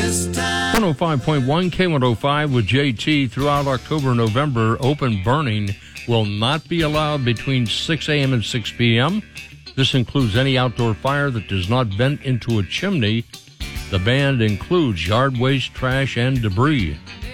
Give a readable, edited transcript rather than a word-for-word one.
105.1 K105 with JT. Throughout October and November, open burning will not be allowed between 6 a.m. and 6 p.m. This includes any outdoor fire that does not vent into a chimney. The ban includes yard waste, trash, and debris.